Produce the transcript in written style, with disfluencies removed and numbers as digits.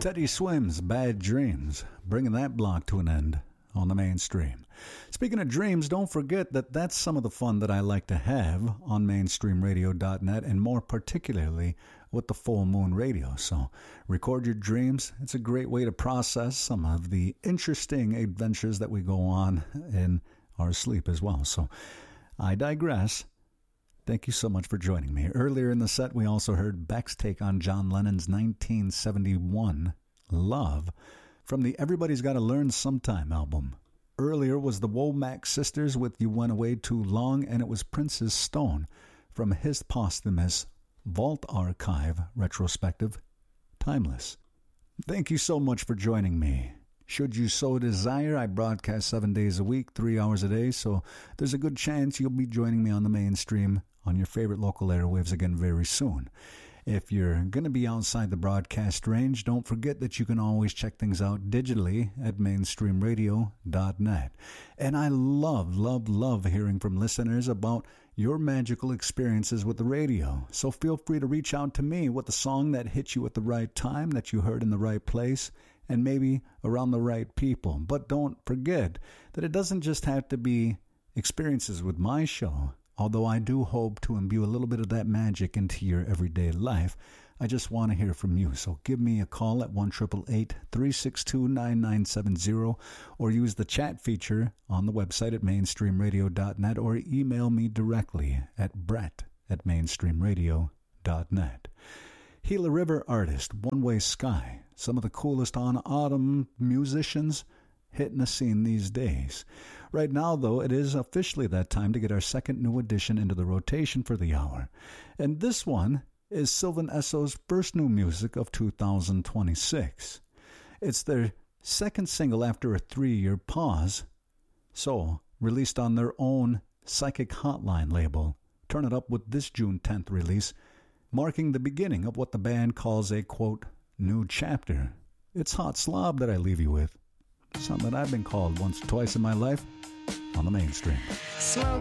Teddy Swims, Bad Dreams, bringing that block to an end on the mainstream. Speaking of dreams, don't forget that that's some of the fun that I like to have on mainstreamradio.net, and more particularly with the Full Moon Radio. So record your dreams. It's a great way to process some of the interesting adventures that we go on in our sleep as well. So I digress. Thank you so much for joining me. Earlier in the set, we also heard Beck's take on John Lennon's 1971 Love from the Everybody's Gotta Learn Sometime album. Earlier was the Womack Sisters with You Went Away Too Long, and it was Prince's Stone from his posthumous Vault Archive retrospective, Timeless. Thank you so much for joining me. Should you so desire, I broadcast 7 days a week, 3 hours a day, so there's a good chance you'll be joining me on the mainstream on your favorite local airwaves again very soon. If you're going to be outside the broadcast range, don't forget that you can always check things out digitally at mainstreamradio.net. And I love hearing from listeners about your magical experiences with the radio. So feel free to reach out to me with a song that hit you at the right time, that you heard in the right place, and maybe around the right people. But don't forget that it doesn't just have to be experiences with my show. Although I do hope to imbue a little bit of that magic into your everyday life, I just want to hear from you. So give me a call at 1-888-362-9970 or use the chat feature on the website at mainstreamradio.net or email me directly at brett@mainstreamradio.net. Gila River artist, One Way Sky, some of the coolest on autumn musicians hitting the scene these days. Right now, though, it is officially that time to get our second new addition into the rotation for the hour. And this one is Sylvan Esso's first new music of 2026. It's their second single after a 3-year pause. So, released on their own Psychic Hotline label. Turn it up with this June 10th release, marking the beginning of what the band calls a, quote, new chapter. It's Hot Slob that I leave you with. Something that I've been called once or twice in my life on the mainstream. Smoke